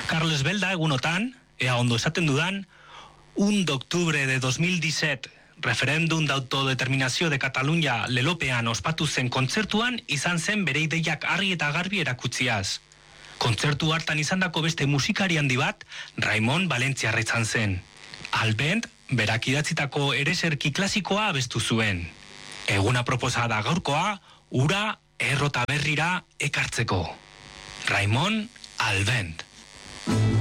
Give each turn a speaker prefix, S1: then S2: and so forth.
S1: Carles Belda egunotan, ea ondo esaten dudan, 1 de octubre de 2017, referendum d'autodeterminazio de Catalunya lelopean ospatu zen kontzertuan izan zen bere ideiak argi eta garbi erakutziaz. Kontzertu hartan izandako beste musikari handi bat, Raimon Valentziarra izan zen. Albent, berak idatzitako ereserki klasikoa abestu zuen. Eguna proposa da gaurkoa, ura errota berrira ekartzeko. Raimon Albent.